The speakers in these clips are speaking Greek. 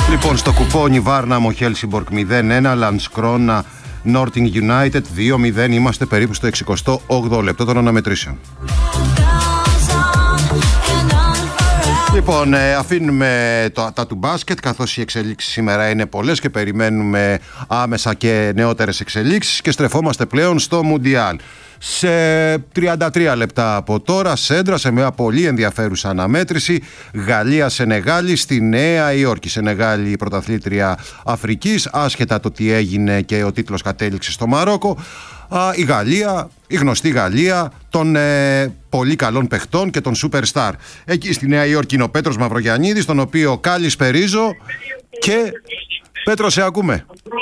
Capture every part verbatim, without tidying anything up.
Λοιπόν, στο κουπόνι Βάρναμο Χέλσιμπορκ μηδέν ένα, Λανσκρόνα Νόρτινγκ United δύο μηδέν. Είμαστε περίπου στο εξηκοστό όγδοο λεπτό των αναμετρήσεων. Λοιπόν, ε, αφήνουμε το, τα του μπάσκετ, καθώς οι εξελίξεις σήμερα είναι πολλές και περιμένουμε άμεσα και νεότερες εξελίξεις, και στρεφόμαστε πλέον στο Μουντιάλ. Σε τριάντα τρία λεπτά από τώρα, σέντρα σε μια πολύ ενδιαφέρουσα αναμέτρηση Γαλλία-Σενεγάλη στη Νέα Υόρκη. Σενεγάλη, η πρωταθλήτρια Αφρικής, άσχετα το τι έγινε και ο τίτλος κατέληξε στο Μαρόκο. Η Γαλλία, η γνωστή Γαλλία των ε, πολύ καλών παιχτών και των superstar. Εκεί στη Νέα Υόρκη είναι ο Πέτρος Μαυρογιαννίδης, τον οποίο καλησπερίζω. Και Πέτρο, σε ακούμε.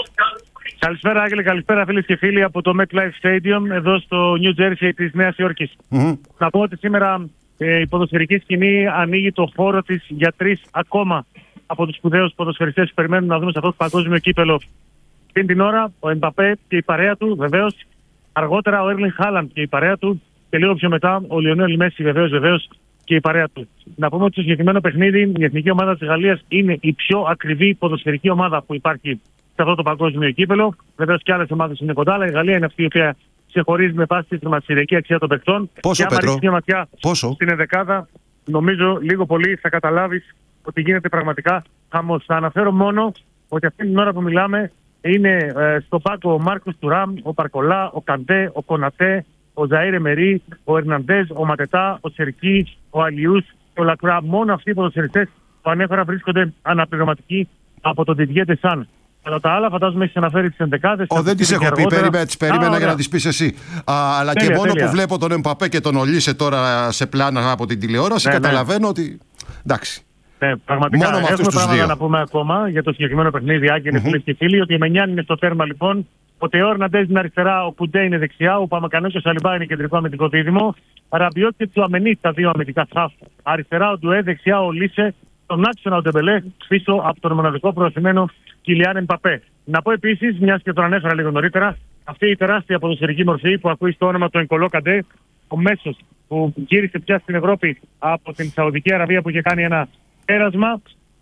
Καλησπέρα Άγγελε, καλησπέρα φίλες και φίλοι από το MetLife Stadium εδώ στο New Jersey της Νέας Υόρκης. Mm-hmm. Να πω ότι σήμερα ε, η ποδοσφαιρική σκηνή ανοίγει το χώρο της για τρεις ακόμα από τους σπουδαίους ποδοσφαιριστές που περιμένουν να δούμε σε αυτό το παγκόσμιο κύπελο. Πριν την ώρα ο Εμπαπέ και η παρέα του, βεβαίως. Αργότερα ο Έρλινγκ Χάλαντ και η παρέα του. Και λίγο πιο μετά ο Λιονέλ Μέση, βεβαίως, βεβαίως, και η παρέα του. Να πούμε ότι στο συγκεκριμένο παιχνίδι η εθνική ομάδα της Γαλλίας είναι η πιο ακριβή ποδοσφαιρική ομάδα που υπάρχει σε αυτό το παγκόσμιο κύπελο. Βεβαίως και άλλες ομάδες είναι κοντά, αλλά η Γαλλία είναι αυτή η οποία ξεχωρίζει με βάση τη χρηματιστηριακή αξία των παιχτών. Πόσο, και άμα ρίξεις μια ματιά Πόσο? στην ενδεκάδα, νομίζω λίγο πολύ θα καταλάβεις ότι γίνεται πραγματικά χαμός. Θα αναφέρω μόνο ότι αυτή την ώρα που μιλάμε είναι ε, στο πάγκο ο Μάρκος Τουράμ, ο Παρκολά, ο Καντέ, ο Κονατέ, ο Ζαΐρε Μερί, ο Ερναντέζ, ο Ματετά, ο Σερκί, ο Αλιούς, ο Λακρά. Μόνο αυτοί οι ποδοσφαιριστές που ανέφερα βρίσκονται αναπληρωματικοί από τον Didier Deschamps. Αλλά τα άλλα φαντάζομαι έχεις αναφέρει τις ενδεκάδες. Ω, δεν τις έχω πει, περίμενα, τις περίμενα Α, για να τις πεις εσύ. Α, αλλά τέλεια, και μόνο τέλεια. Που βλέπω τον Εμπαπέ και τον Ολίσε τώρα σε πλάνα από την τηλεόραση, ναι, καταλαβαίνω ναι. ότι εντάξει. Ναι, πραγματικά μόνο με έχουμε πράγματα δύο. να πούμε ακόμα για το συγκεκριμένο παιχνίδι, Άγγελε, φίλες και φίλοι, ότι η Μενιάν είναι στο τέρμα λοιπόν. Ο Τεό Ερναντέζ είναι αριστερά, ο Κουντέ είναι δεξιά, ο Παμακανό και ο Σαλιμπά είναι κεντρικό αμυντικό δίδυμο. Ραμπιότ και Τσουαμενί τα δύο αμυντικά χαφ. Αριστερά ο Ντουέ, δεξιά ο Λίσε, τον άξονα ο Ντεμπελέ πίσω από τον μοναδικό προωθημένο Κιλιάν Εμπαπέ. Να πω επίσης, μιας και τον ανέφερα λίγο νωρίτερα, αυτή η τεράστια ποδοσφαιρική μορφή που ακούει στο όνομα του Εγκολό Καντέ, ο μέσος που γύρισε πια στην Ευρώπη από την Σαουδική Αραβία που είχε κάνει ένα πέρασμα.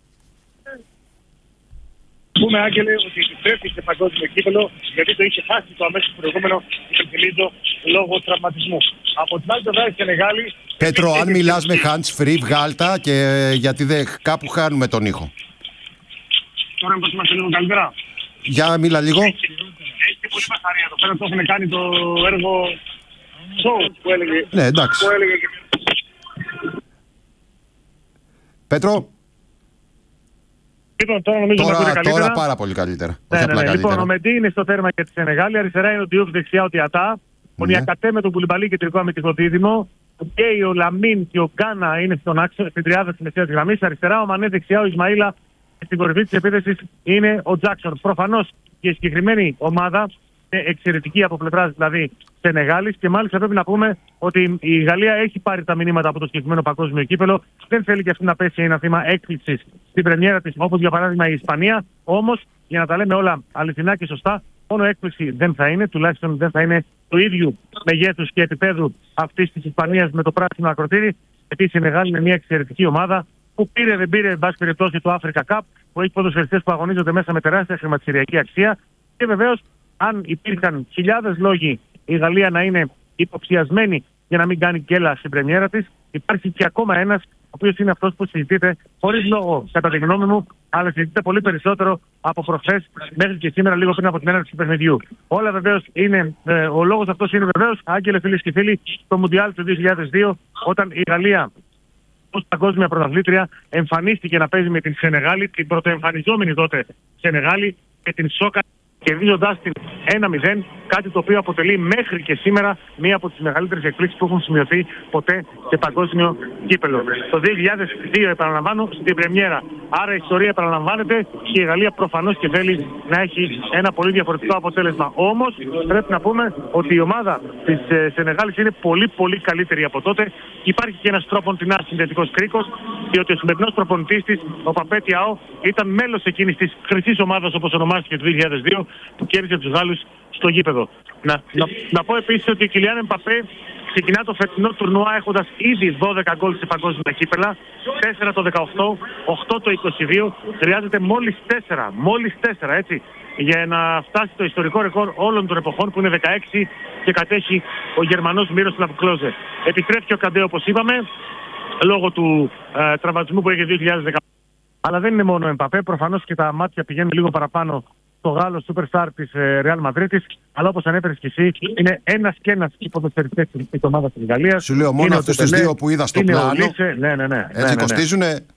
Πούμε, Άγγελε, ότι επιστρέφει σε παγκόσμιο κύπελο, γιατί το είχε χάσει το αμέσως προηγούμενο, υπενθυμίζω, λόγω τραυματισμού. Από την άλλη πλευρά η Σενεγάλη. Πέτρο, αν μιλάς με hands free, βγάλτα, και γιατί δεν, κάπου χάνουμε τον ήχο. Τώρα μήπως είμαστε λίγο καλύτερα. Για μίλα λίγο. Έχει πολύ μπαχαρία εδώ πέρα, το έχουν κάνει το έργο show που έλεγε. Ναι, εντάξει. Που έλεγε... Πέτρο. Λοιπόν, τώρα νομίζω τώρα, να ακούτε καλύτερα. Τώρα πάρα πολύ καλύτερα. Ναι, ναι, ναι. καλύτερα. Λοιπόν, ο Μεντί είναι στο τέρμα για τη Σενεγάλη. Αριστερά είναι ο Ντιούφ, δεξιά ο Τιατά. Ο Νιακατέ με τον Κουλιμπαλί κεντρικό αμυντικό δίδυμο. Ο Γκέι, ο Λαμίν και ο Γκάνα είναι στον άξονα, στην τριάδα τη μεσαία γραμμή. Αριστερά ο Μανέ, δεξιά ο Ισμαήλα. Και στην κορυφή τη επίθεση είναι ο Τζάκσον. Προφανώς και η συγκεκριμένη ομάδα είναι εξαιρετική από πλευρά δηλαδή Σενεγάλης, και μάλιστα πρέπει να πούμε ότι η Γαλλία έχει πάρει τα μηνύματα από το συγκεκριμένο παγκόσμιο κύπελο. Δεν θέλει και αυτή να πέσει ένα θύμα έκπληξης στην πρεμιέρα της, όπως για παράδειγμα η Ισπανία. Όμως, για να τα λέμε όλα αληθινά και σωστά, μόνο έκπληξη δεν θα είναι, τουλάχιστον δεν θα είναι του ίδιου μεγέθους και επίπεδου αυτής της Ισπανίας με το πράσινο ακροτήρι, γιατί η Σενεγάλη είναι μια εξαιρετική ομάδα που πήρε δεν πήρε, εν πάση περιπτώσει, το Africa Cup, που έχει ποδοσφαιριστές που αγωνίζονται μέσα με τεράστια χρηματιστηριακή αξία. Και βεβαίως, αν υπήρχαν χιλιάδες λόγοι η Γαλλία να είναι υποψιασμένη για να μην κάνει γκέλα στην πρεμιέρα της, υπάρχει και ακόμα ένας, ο οποίος είναι αυτός που συζητείται χωρίς λόγο, κατά τη γνώμη μου, αλλά συζητείται πολύ περισσότερο από προχθές μέχρι και σήμερα, λίγο πριν από την έναρξη του παιχνιδιού. Όλα βεβαίως είναι, ε, ο λόγος αυτός είναι βεβαίως, Άγγελε, φίλες και φίλοι, το Μουντιάλ του δύο χιλιάδες δύο, όταν η Γαλλία ως παγκόσμια πρωταθλήτρια εμφανίστηκε να παίζει με την Σενεγάλη, την πρωτοεμφανιζόμενη τότε Σενεγάλη, και την σόκα, κερδίζοντας την ένα μηδέν, κάτι το οποίο αποτελεί μέχρι και σήμερα μία από τις μεγαλύτερες εκπλήξεις που έχουν σημειωθεί ποτέ σε παγκόσμιο κύπελο. Το δύο χιλιάδες δύο, επαναλαμβάνω, στην πρεμιέρα. Άρα η ιστορία επαναλαμβάνεται και η Γαλλία προφανώς και θέλει να έχει ένα πολύ διαφορετικό αποτέλεσμα. Όμως πρέπει να πούμε ότι η ομάδα της ε, Σενεγάλης είναι πολύ πολύ καλύτερη από τότε. Υπάρχει και ένας τρόπον την συνδετικός κρίκος, διότι ο σημερινός προπονητής της, ο Παπέ Τιαό, ήταν μέλος εκείνης της χρυσής ομάδας, όπως ονομάστηκε το δύο χιλιάδες δύο, που κέρδισε τους Γάλλους στο γήπεδο. Να, να, να πω επίσης ότι ο Κιλιάν Εμπαπέ Ξεκινά το φετινό τουρνουά έχοντας ήδη δώδεκα γκολ σε παγκόσμια κύπελα, τέσσερα το δεκαοκτώ, οκτώ το είκοσι δύο. Χρειάζεται μόλις τέσσερα, μόλις τέσσερα έτσι, για να φτάσει το ιστορικό ρεκόρ όλων των εποχών που είναι δεκαέξι και κατέχει ο Γερμανός Μίροσλαβ Κλόζε. Επιστρέφει ο Καντέ όπως είπαμε, λόγω του ε, τραυματισμού που έχει δύο χιλιάδες δεκαπέντε. Αλλά δεν είναι μόνο ο Εμπαπέ, προφανώς και τα μάτια πηγαίνουν λίγο παραπάνω στο Γάλλο superstar της Real Madrid, αλλά όπως ανέφερες και εσύ, είναι ένας και ένας ποδοσφαιριστές της ομάδας της Γαλλίας. Σου λέω μόνο αυτούς τους δύο που είδα στο πλάνο. Λίσε, ναι, ναι, ναι, έτσι ναι, ναι, ναι. κοστίζουνε.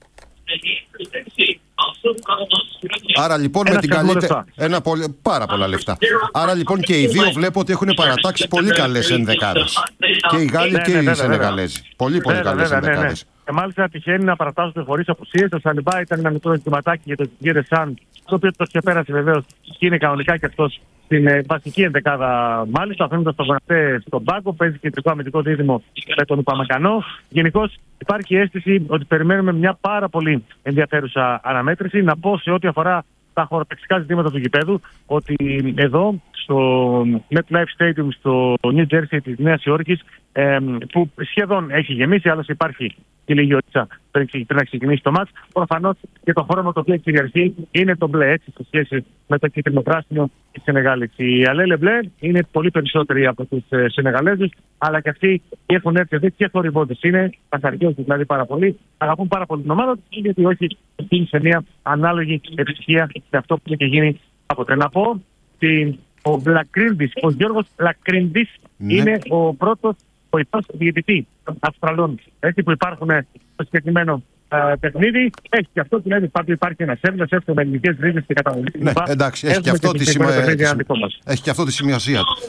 Άρα λοιπόν ένα με την καλύτερη. Ένα πολύ... Πάρα πολλά λεφτά. Άρα λοιπόν και οι δύο βλέπω ότι έχουν παρατάξει πολύ καλές ενδεκάδες. Και οι Γάλλοι ναι, και ναι, οι Σενεγαλέζοι. Πολύ πολύ καλές ενδεκάδες. Και μάλιστα τυχαίνει να παρατάσσονται χωρίς απουσίες. Ο Σαλιμπά ήταν ένα μικρό ερωτηματάκι για το Κιγκέρε Σαν, το οποίο το ξεπέρασε βεβαίως και είναι κανονικά και αυτός στην ε, βασική ενδεκάδα. Μάλιστα, αφήνοντας τον Γονατέ στον πάγκο, παίζει κεντρικό αμυντικό δίδυμο με τον Ουπαμακανό. Γενικώς υπάρχει αίσθηση ότι περιμένουμε μια πάρα πολύ ενδιαφέρουσα αναμέτρηση. Να πω σε ό,τι αφορά τα χωροταξικά ζητήματα του γηπέδου, ότι εδώ στο MetLife Stadium στο New Jersey της Νέας Υόρκης, ε, που σχεδόν έχει γεμίσει, άλλωστε υπάρχει και λίγη ωρίτσα πριν να ξεκινήσει το μάτς, προφανώς και το χρώμα το οποίο κυριαρχεί είναι το μπλε, έτσι, σε σχέση με το κίτρινο-πράσινο της Σενεγάλης. Οι Αλέλε μπλε είναι πολύ περισσότεροι από τους ε, Σενεγαλέζους, αλλά και αυτοί έχουν έρθει εδώ και θορυβόντες. Είναι καθαριώδεις δηλαδή πάρα πολύ, αγαπούν πάρα πολύ την ομάδα τους, γιατί όχι σε μια ανάλογη επιτυχία σε αυτό που έχει γίνει κάποτε. Να πω ότι ο Λακρίντης, ο Γιώργος Λακρίντης, ναι, είναι ο πρώτος βοηθός διαιτητή των Αυστραλών. Έτσι που υπάρχουν στο συγκεκριμένο ε, παιχνίδι, έχει και αυτό, δηλαδή πάντοτε υπάρχει ένα Έλληνας, έχουμε με ελληνικές ρίζες και κατανομές. Ναι, εντάξει, έχει και, αυτό τη σημα... έχει και αυτό τη σημασία του.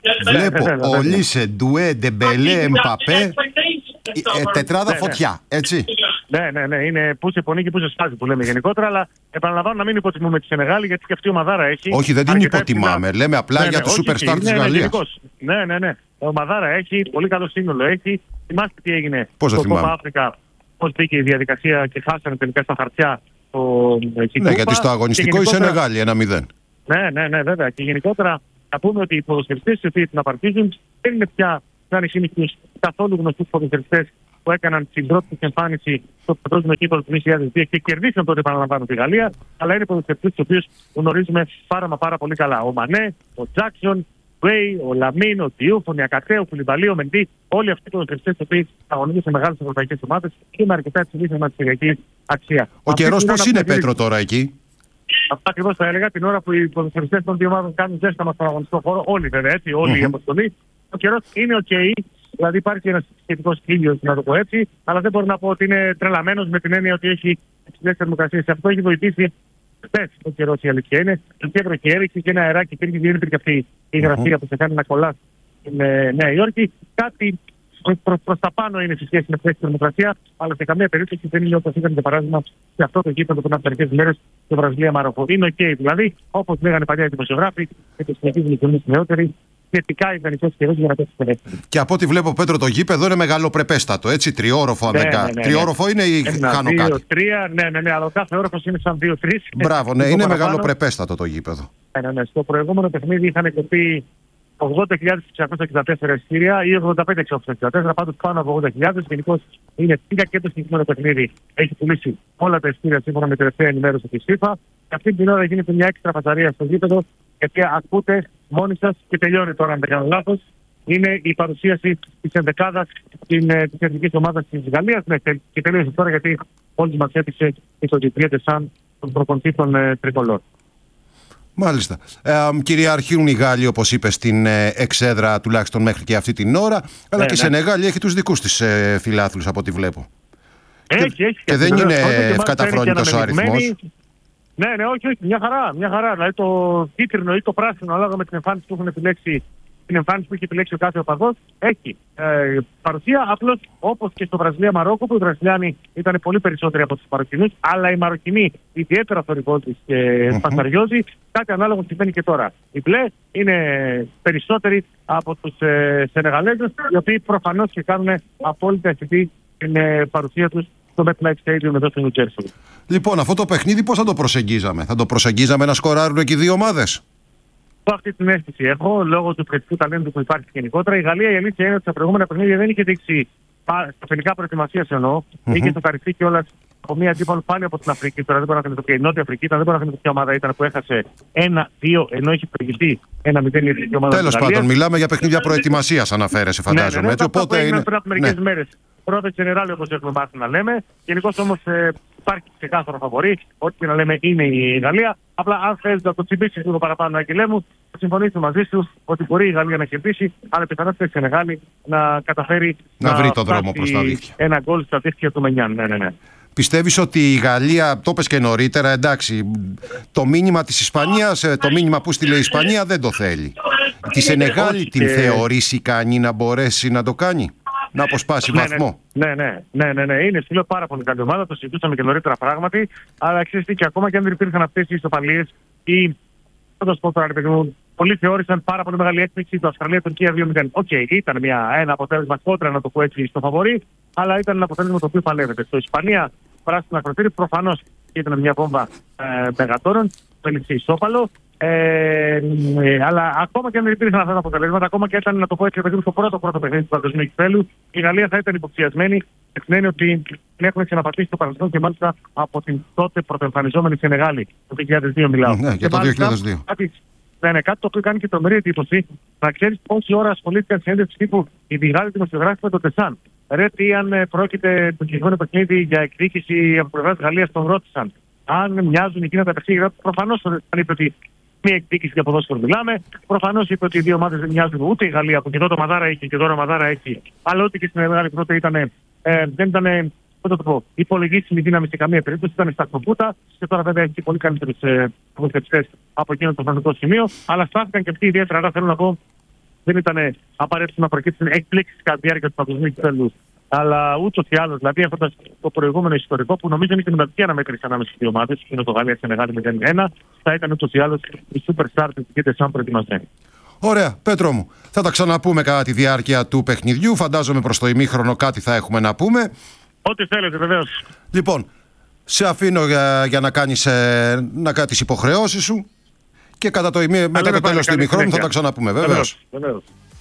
Βλέπω ο Λίσε, Ντουέ, Ντεμπελέ, Εμπαπέ, τετράδα φωτιά, έτσι. Ναι, ναι, ναι. Είναι που σε πονεί και που σε σπάζει που λέμε γενικότερα. Αλλά επαναλαμβάνω να μην υποτιμούμε τη Σενεγάλη, γιατί και αυτή η ομαδάρα έχει. Όχι, δεν την υποτιμάμε. Λέμε απλά ναι, για ναι, το superstar της Γαλλίας. Ναι, ναι, ναι. Η ομαδάρα έχει πολύ καλό σύνολο. Έχει. Θυμάστε τι έγινε πώς στο Κόπα Αφρικα, πώς μπήκε η διαδικασία και χάσανε τελικά στα χαρτιά το ναι, γιατί στο αγωνιστικό γενικότερα... η Σενεγάλη ένα μηδέν. Ναι, ναι, ναι, βέβαια. Και γενικότερα να πούμε ότι οι ποδοσφαιριστές οι οποίοι την απαρτίζουν δεν είναι πια καθόλου γνωστούς ποδοσφαιριστές που έκαναν την πρώτη τους εμφάνιση στο παγκόσμιο κύπελλο του δύο χιλιάδες δύο και κερδίσαν τότε, επαναλαμβάνω, τη Γαλλία, αλλά είναι ποδοσφαιριστές τους οποίους γνωρίζουμε πάρα μα πάρα πολύ καλά. Ο Μανέ, ο Τζάκσον, ο Βέι, ο Λαμίν, ο Τιούφ, ο Νιακατέ, ο Κουλιμπαλί, ο Μεντί, όλοι αυτοί οι ποδοσφαιριστές οι οποίοι αγωνίζονται σε μεγάλες ευρωπαϊκές ομάδες και με αρκετά υψηλή θεματική αξία. Ο καιρός πώς είναι, Πέτρο, τώρα εκεί? Αυτά ακριβώς θα έλεγα την ώρα που οι ποδοσφαιριστές των δύο ομάδων κάνουν ζέσταμα στον αγωνιστικό χώρο, όλοι βέβαια έτσι, όλη η αποστολή. Ο καιρός είναι OK. Δηλαδή υπάρχει ένα σχετικό ήλιο, να το πω έτσι, αλλά δεν μπορώ να πω ότι είναι τρελαμένος με την έννοια ότι έχει υψηλές θερμοκρασίες. Αυτό έχει βοηθήσει χθες ο καιρός, η αλήθεια είναι. Και έβρεχε, έριξε και ένα αεράκι, υπήρχε, δεν υπήρχε αυτή η γραφεία που σε κάνει να κολλάς στην Νέα Υόρκη. Κάτι προς, προς τα πάνω είναι σε σχέση με αυτή τη θερμοκρασία, αλλά σε καμία περίπτωση δεν είναι όπως ήταν για παράδειγμα σε αυτό το γήπεδο πριν από μερικές μέρες στο Βραζιλία-Μαρόκο. Είναι OK, δηλαδή, όπως λέγανε παλιά οι δημοσιογράφοι, και το συνεχίζουν οι νεότεροι. Σχετικά ιδανικός καιρός για να πέσει στο δεύτερο. Και από ό,τι βλέπω, Πέτρο, το γήπεδο είναι μεγαλοπρεπέστατο, έτσι, τριόροφο, αν ναι, δεν κάνω. Ναι, ναι, τριόροφο ναι. είναι ή Ένα, χάνω δύο, κάτι? Τρία, ναι, ναι, ναι, αλλά κάθε όροφος είναι σαν δύο τρεις. Μπράβο, ναι, είναι μεγαλοπρεπέστατο το γήπεδο. Ναι, ναι, ναι. Στο προηγούμενο παιχνίδι είχαν κοπεί ογδόντα χιλιάδες εξακόσια εξήντα τέσσερα εισιτήρια ή ογδόντα πέντε χιλιάδες εξακόσια εξήντα τέσσερα, πάντως πάνω από ογδόντα χιλιάδες. Γενικώς είναι πήγα και το συγκεκριμένο παιχνίδι. Έχει πουλήσει όλα τα εισιτήρια σύμφωνα με την τελευταία ενημέρωση της FIFA. Και αυτή την ώρα γίνεται μια έξτρα φασαρία στο γήπεδο, γιατί ακούτε μόνοι σας και τελειώνει τώρα, αν δεν κάνω λάθος. Είναι η παρουσίαση της ενδεκάδας της εθνικής ομάδας της Γαλλίας. Ναι, και τελείωσε τώρα, γιατί όλοι μας έπεισε και το Κιγκέρε Σαν των προπονητή των Τρικολόρ. Μάλιστα. Ε, κυριαρχούν οι Γάλλοι, όπως είπε, στην ε, εξέδρα, τουλάχιστον μέχρι και αυτή την ώρα. Αλλά ναι, και η ναι. Σενεγάλη έχει τους δικούς της ε, φιλάθλους, από ό,τι βλέπω. Έχει, και, έχει. Και, και δεν είναι ευκαταφρόνητος ο αριθμός. Ναι, ναι, όχι, όχι, μια χαρά, μια χαρά. Δηλαδή το κίτρινο ή το πράσινο, ανάλογα με την εμφάνιση που έχουν επιλέξει, την εμφάνιση που έχει επιλέξει ο κάθε οπαδός, έχει ε, παρουσία. Απλώς όπως και στο Βραζιλία-Μαρόκο, που οι Βραζιλιάνοι ήταν πολύ περισσότεροι από τους Μαροκινούς, αλλά οι Μαροκινοί ιδιαίτερα θορυβόντες και mm-hmm. πασαριώζοι, κάτι ανάλογο συμβαίνει και τώρα. Οι μπλε είναι περισσότεροι από τους ε, Σενεγαλέζους, οι οποίοι προφανώς και κάνουν απόλυτα αισθητή την ε, παρουσία τους στο MetLife Stadium εδώ στο New Jersey. Λοιπόν, αυτό το παιχνίδι πώς θα το προσεγγίζαμε? Θα το προσεγγίζαμε να σκοράρουν και οι δύο ομάδες? Αυτή την αίσθηση έχω λόγω του κριτικού ταλέντου που υπάρχει γενικότερα. Η Γαλλία, η αλήθεια είναι ότι στα προηγούμενα παιχνίδια δεν είχε δείξει. Στα τελικά προετοιμασία εννοώ, mm-hmm. είχε σοκαριστεί κιόλας από μια αντίπαλο πάλι από την Αφρική. Τώρα δεν μπορεί να θυμηθώ ποια η Νότια Αφρική ήταν, δεν μπορεί να θυμηθώ ποια ομάδα ήταν που έχασε ένα δύο ενώ έχει προηγηθεί ένα μηδέν η εθνική ομάδα. Τέλος πάντων, μιλάμε για παιχνίδια προετοιμασίας, αναφέρεσαι, φαντάζομαι. Ναι, ναι, έτσι, οπότε είναι. Πριν από μερικές ναι. μέρες. Πρώτα Τζενεράλ, όπως έχουμε μάθει να λέμε. Γενικώς όμως ε, υπάρχει ξεκάθαρο φαβορί. Ό,τι και να λέμε είναι η Γαλλία. Απλά αν θέλει να το τσιμπήσει λίγο παραπάνω, Αγγελέ μου, θα συμφωνήσω μαζί σου ότι μπορεί η Γαλλία να κερδίσει, αλλά πιθανότητα η Σενεγάλη να καταφέρει να, να βρει το δρόμο προς τα δίχτυα. Ένα γκολ στα δίχτυα του Μενιάν. Ναι, ναι, ναι. Πιστεύεις ότι η Γαλλία, το πες και νωρίτερα, εντάξει, το μήνυμα της Ισπανίας, το μήνυμα που στείλε η Ισπανία δεν το θέλει. Τη Σενεγάλη την και... θεωρείς ικανή να μπορέσει να το κάνει, να αποσπάσει ναι, βαθμό? Ναι, ναι, ναι, ναι, ναι. Είναι στείλω πάρα πολύ καλή ομάδα, το συζητούσαμε και νωρίτερα πράγματι, αλλά ξέρεις τι, και ακόμα και αν δεν υπήρχαν αυτές οι ισοπαλίες ή, θα το πω τώρα, παιδί μου, πολλοί θεώρησαν πάρα πολύ μεγάλη έκπληξη το Αυστραλία-Τουρκία δύο μηδέν. Οκ, okay, ήταν μια, ένα αποτέλεσμα κόντρα, να το πω έτσι, στο φαβορί, αλλά ήταν ένα αποτέλεσμα το οποίο παλεύεται. Στο Ισπανία, πράσινο ακροτήρι, προφανώς ήταν μια βόμβα ε, μεγατόρων, έλειξε ισόπαλο. Ε, ε, αλλά ακόμα και αν δεν υπήρχαν αυτά τα αποτελέσματα, ακόμα και ήταν, να το πω έτσι, στο πρώτο πρώτο παιχνίδι του παγκοσμίου κυπέλλου, η Γαλλία θα ήταν υποψιασμένη, με την έννοια ότι την έχουν ξαναπατήσει το παρελθόν και μάλιστα από την τότε πρωτοεμφανιζόμενη Σενεγάλη, το δύο χιλιάδες δύο μιλάω. Ναι, και, και το δύο χιλιάδες δύο. Κάτι, ναι, ναι, κάτι το οποίο κάνει και τρομερή εντύπωση, να ξέρει πόση ώρα ασχολήθηκαν σε έντευξη τύπου οι μεγάλοι δημοσιογράφοι με το Τεσάν. Ρε, τι αν πρόκειται το συγκεκριμένο παιχνίδι για εκδίκηση από πλευρά τη Γαλλία, τον ρώτησαν. Αν μοιάζουν εκείνα τα παιχνίδια, προφανώς δεν είπε ότι μία εκδίκηση για ποδόσφαιρο μιλάμε. Προφανώς είπε ότι οι δύο ομάδες δεν μοιάζουν, ούτε η Γαλλία που και εδώ το Μαδάρα έχει και τώρα ο Μαδάρα έχει, αλλά ότι και στην μεγάλη πρώτη ήταν, ε, δεν ήταν, πώς θα το πω, υπολογίσιμη δύναμη σε καμία περίπτωση, ήταν στα κομπούτα και τώρα βέβαια έχει πολύ καλύτερους ε, προποθετητές από εκείνο το χρονικό σημείο. Αλλά στάθηκαν και αυτοί ιδιαίτερα, άρα θέλω να πω, δεν ήταν απαραίτητο να προκύψουν εκπλήξεις κατά τη διάρκεια του παγκοσμίου κυπέλλου. Αλλά ούτως ή άλλως, δηλαδή έχοντας το προηγούμενο ιστορικό που νομίζω είναι και μεταξύ αναμέτρηση ανάμεσα στις δύο ομάδες, είναι το Γαλλία και Μεγάλη μηδέν ένα, θα ήταν ούτως ή άλλως η Superstar της και σαν προετοιμασμένη. Ωραία, Πέτρο μου. Θα τα ξαναπούμε κατά τη διάρκεια του παιχνιδιού. Φαντάζομαι προς το ημίχρονο κάτι θα έχουμε να πούμε. Ό,τι θέλετε, βεβαίως. Λοιπόν, σε αφήνω για, για να κάνεις ε, να κάνεις τις υποχρεώσεις σου και κατά το, μετά το τέλος του ημίχρονου θα τα ξαναπούμε, βεβαίως. Βεβαίως.